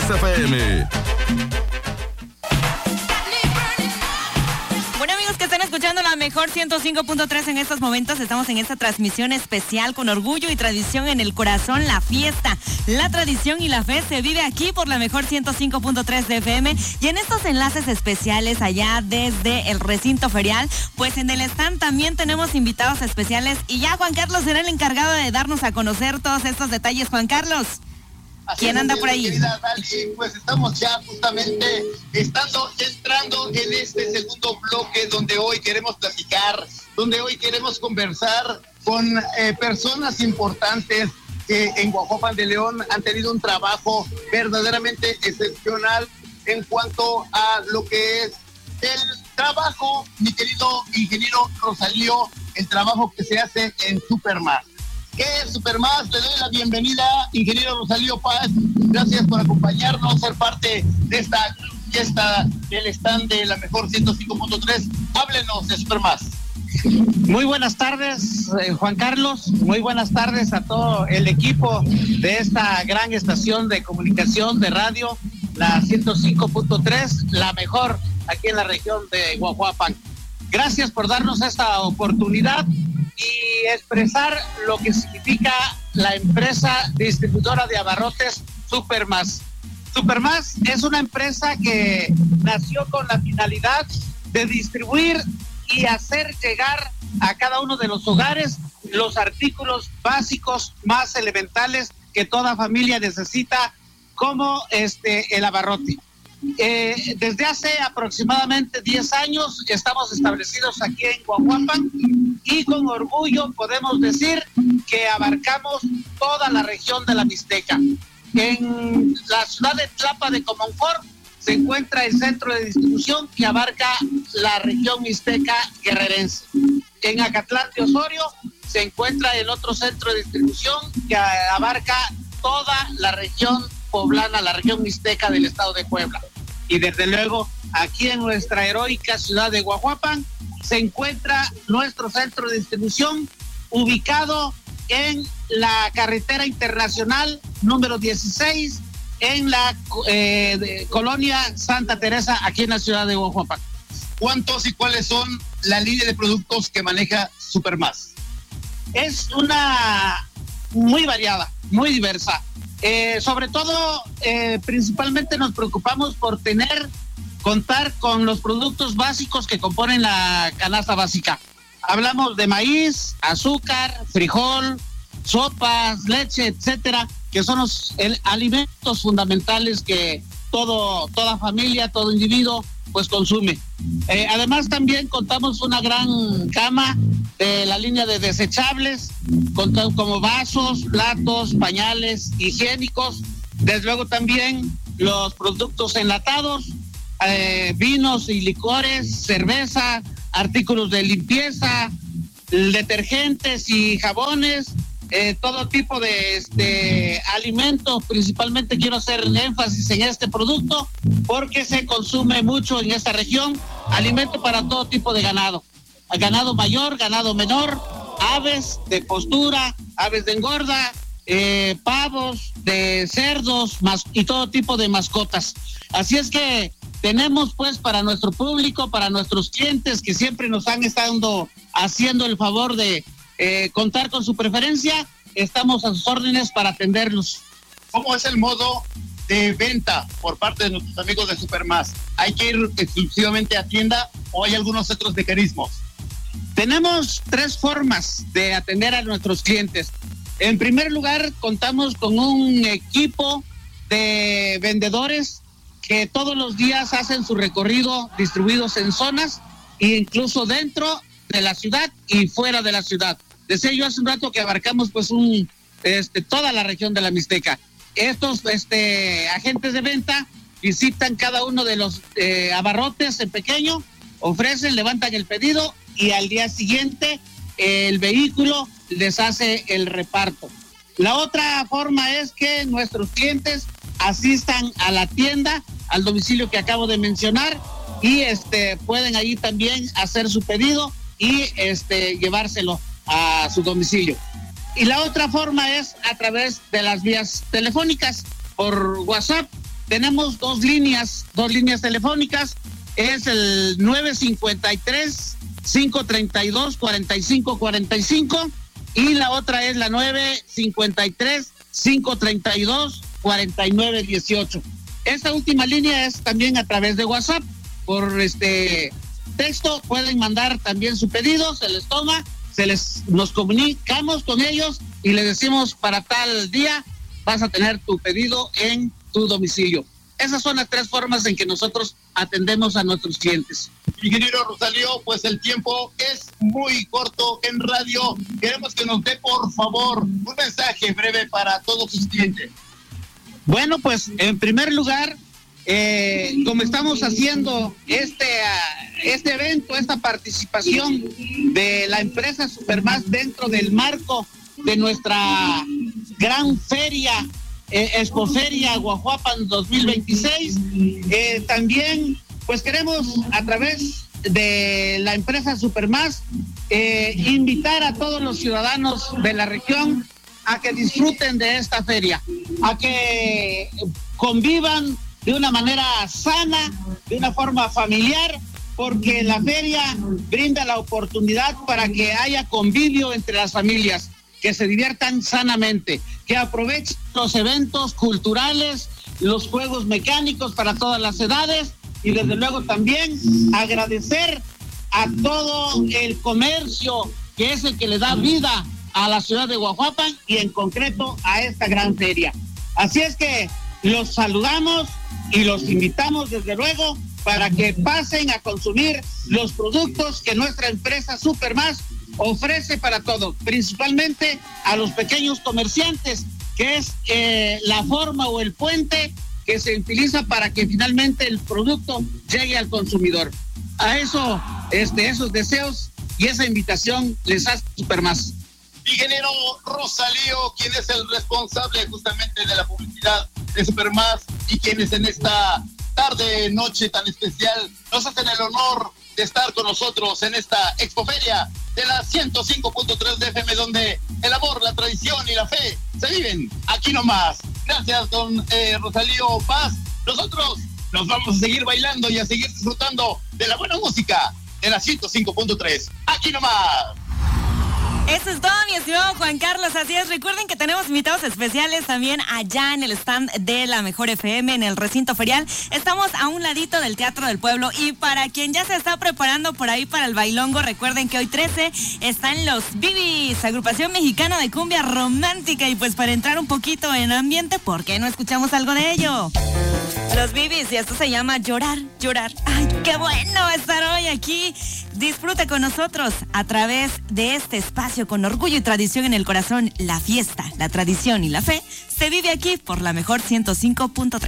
FM. Bueno, amigos que están escuchando la mejor 105.3 en estos momentos, estamos en esta transmisión especial con orgullo y tradición en el corazón, la fiesta, la tradición y la fe se vive aquí por la mejor 105.3 de FM y en estos enlaces especiales allá desde el recinto ferial, pues en el stand también tenemos invitados especiales y ya Juan Carlos será el encargado de darnos a conocer todos estos detalles. Juan Carlos, ¿quién anda por ahí? Querida Dali, pues estamos ya justamente entrando en este segundo bloque donde hoy queremos platicar, donde hoy queremos conversar con personas importantes que en Guajuapan de León han tenido un trabajo verdaderamente excepcional en cuanto a lo que es el trabajo, mi querido ingeniero Rosalío, el trabajo que se hace en Supermás. ¿Qué es Supermás? Le doy la bienvenida, ingeniero Rosalío Paz. Gracias por acompañarnos, ser parte de esta fiesta del stand de la mejor 105.3. Háblenos de Supermás. Muy buenas tardes, Juan Carlos. Muy buenas tardes a todo el equipo de esta gran estación de comunicación de radio, la 105.3, la mejor aquí en la región de Guajuapan. Gracias por darnos esta oportunidad y expresar lo que significa la empresa distribuidora de abarrotes Supermás. Supermás es una empresa que nació con la finalidad de distribuir y hacer llegar a cada uno de los hogares los artículos básicos más elementales que toda familia necesita, como el abarrote. Desde hace aproximadamente 10 años estamos establecidos aquí en Guajuapan y con orgullo podemos decir que abarcamos toda la región de la Mixteca. En la ciudad de Tlapa de Comonfort se encuentra el centro de distribución que abarca la región mixteca guerrerense. En Acatlán de Osorio se encuentra el otro centro de distribución que abarca toda la región poblana, la región mixteca del estado de Puebla. Y desde luego, aquí en nuestra heroica ciudad de Guajuapan se encuentra nuestro centro de distribución ubicado en la carretera internacional número 16 en la colonia Santa Teresa, aquí en la ciudad de Guajuapan. ¿Cuántos y cuáles son la línea de productos que maneja Supermás? Es una muy variada, muy diversa. Sobre todo, principalmente nos preocupamos por contar con los productos básicos que componen la canasta básica. Hablamos de maíz, azúcar, frijol, sopas, leche, etcétera, que son los alimentos fundamentales que toda familia, todo individuo, pues consume. Además también contamos una gran gama de la línea de desechables, como vasos, platos, pañales higiénicos, desde luego también los productos enlatados, vinos y licores, cerveza, artículos de limpieza, detergentes y jabones, todo tipo de alimentos. Principalmente quiero hacer énfasis en este producto porque se consume mucho en esta región, alimento para todo tipo de ganado mayor, ganado menor, aves de postura, aves de engorda, pavos, de cerdos y todo tipo de mascotas. Así es que tenemos pues para nuestro público, para nuestros clientes que siempre nos han estado haciendo el favor de contar con su preferencia, estamos a sus órdenes para atenderlos. ¿Cómo es el modo de venta por parte de nuestros amigos de Supermás? ¿Hay que ir exclusivamente a tienda o hay algunos otros mecanismos? Tenemos 3 formas de atender a nuestros clientes. En primer lugar, contamos con un equipo de vendedores que todos los días hacen su recorrido distribuidos en zonas e incluso dentro de la ciudad y fuera de la ciudad. Decía yo hace un rato que abarcamos pues toda la región de la Mixteca. Estos agentes de venta visitan cada uno de los abarrotes en pequeño, ofrecen, levantan el pedido y al día siguiente el vehículo les hace el reparto. La otra forma es que nuestros clientes asistan a la tienda, al domicilio que acabo de mencionar, y pueden ahí también hacer su pedido y llevárselo a su domicilio. Y la otra forma es a través de las vías telefónicas, por WhatsApp. tenemos dos líneas telefónicas. Es el 953-532-4545 y la otra es la 953-532-4918. Esta última línea es también a través de WhatsApp. Por texto pueden mandar también su pedido, se les toma, nos comunicamos con ellos y les decimos para tal día vas a tener tu pedido en tu domicilio. Esas son las tres formas en que nosotros atendemos a nuestros clientes. Ingeniero Rosalío, pues el tiempo es muy corto en radio. Queremos que nos dé, por favor, un mensaje breve para todos sus clientes. Bueno, pues en primer lugar, como estamos haciendo este evento, esta participación de la empresa Supermás dentro del marco de nuestra gran feria, Expoferia Guajuapan 2026, también pues queremos a través de la empresa Supermás invitar a todos los ciudadanos de la región a que disfruten de esta feria, a que convivan de una manera sana, de una forma familiar, porque la feria brinda la oportunidad para que haya convivio entre las familias, que se diviertan sanamente, que aprovechen los eventos culturales, los juegos mecánicos para todas las edades y desde luego también agradecer a todo el comercio que es el que le da vida a la ciudad de Guajuapan y en concreto a esta gran feria. Así es que los saludamos y los invitamos desde luego para que pasen a consumir los productos que nuestra empresa Supermás ofrece para todo, principalmente a los pequeños comerciantes, que es la forma o el puente que se utiliza para que finalmente el producto llegue al consumidor. A eso, esos deseos y esa invitación les hace Supermás. Ingeniero Rosalío, quien es el responsable justamente de la publicidad de Supermás y quienes en esta tarde, noche tan especial, nos hacen el honor de estar con nosotros en esta Expoferia de la 105.3 de FM, donde el amor, la tradición y la fe se viven aquí nomás. Gracias, don Rosalío Paz. Nosotros nos vamos a seguir bailando y a seguir disfrutando de la buena música de la 105.3. Aquí nomás. Eso es todo, mi estimado Juan Carlos. Así es, recuerden que tenemos invitados especiales también allá en el stand de la Mejor FM, en el recinto ferial. Estamos a un ladito del Teatro del Pueblo y para quien ya se está preparando por ahí para el bailongo, recuerden que hoy 13 están los Bibis, agrupación mexicana de cumbia romántica, y pues para entrar un poquito en ambiente, ¿por qué no escuchamos algo de ello? Los Bibis, y esto se llama Llorar, Llorar. ¡Ay, qué bueno estar hoy aquí! Disfruta con nosotros a través de este espacio con orgullo y tradición en el corazón. La fiesta, la tradición y la fe se vive aquí por la Mejor 105.3.